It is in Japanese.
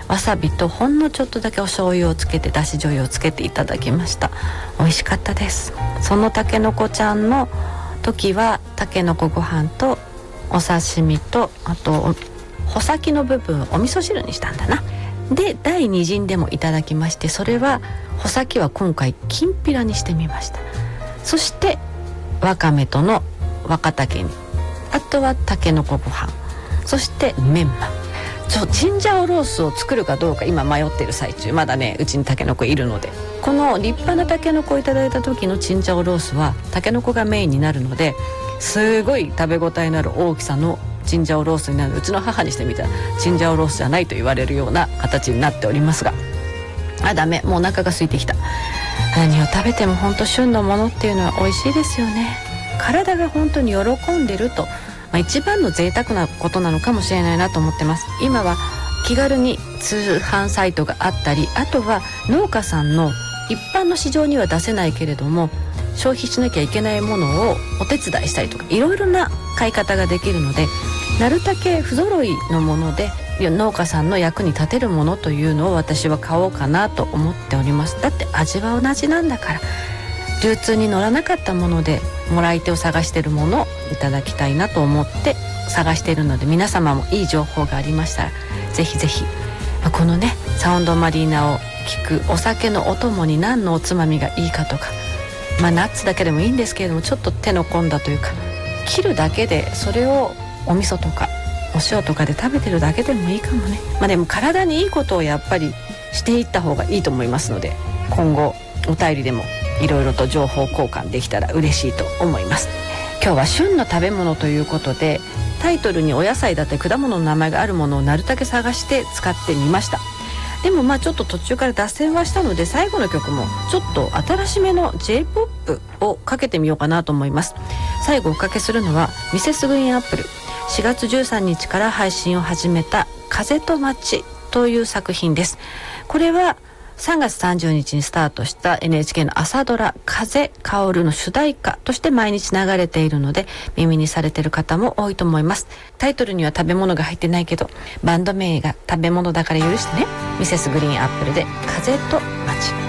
わさびとほんのちょっとだけお醤油をつけて、だし醤油をつけていただきました。美味しかったです。そのたけのこちゃんの時はたけのこご飯とお刺身と、あと穂先の部分お味噌汁にしたんだな。で第2陣でもいただきまして、それは穂先は今回きんぴらにしてみました。そしてわかめとの若竹煮、あとはたけのこご飯、そしてメンマ。チンジャオロースを作るかどうか今迷ってる最中。まだねうちにたけのこいるので、この立派なたけのこをいただいた時のチンジャオロースはたけのこがメインになるので、すごい食べ応えのある大きさのチンジャオロースになる。うちの母にしてみたらチンジャオロースじゃないと言われるような形になっておりますが、ダメ、もうお腹が空いてきた。何を食べても本当旬のものっていうのは美味しいですよね。体が本当に喜んでると、一番の贅沢なことなのかもしれないなと思ってます。今は気軽に通販サイトがあったり、あとは農家さんの一般の市場には出せないけれども消費しなきゃいけないものをお手伝いしたりとか、いろいろな買い方ができるので、なるだけ不揃いのもので農家さんの役に立てるものというのを私は買おうかなと思っております。だって味は同じなんだから、流通に乗らなかったものでもらい手を探しているものをいただきたいなと思って探しているので、皆様もいい情報がありましたらぜひぜひ、このねサウンドマリーナを聞くお酒のお供に何のおつまみがいいかとか、ナッツだけでもいいんですけれども、ちょっと手の込んだというか、切るだけでそれをお味噌とかお塩とかで食べてるだけでもいいかもね。でも体にいいことをやっぱりしていった方がいいと思いますので、今後お便りでもいろいろと情報交換できたら嬉しいと思います。今日は旬の食べ物ということで、タイトルにお野菜だって果物の名前があるものをなるだけ探して使ってみました。でもちょっと途中から脱線はしたので、最後の曲もちょっと新しめの J-POP をかけてみようかなと思います。最後おかけするのはミセスグリーンアップル4月13日から配信を始めた風と街という作品です。これは3月30日にスタートした NHK の朝ドラ風薫るの主題歌として毎日流れているので、耳にされている方も多いと思います。タイトルには食べ物が入ってないけど、バンド名が食べ物だから許してね。ミセスグリーンアップルで風と街。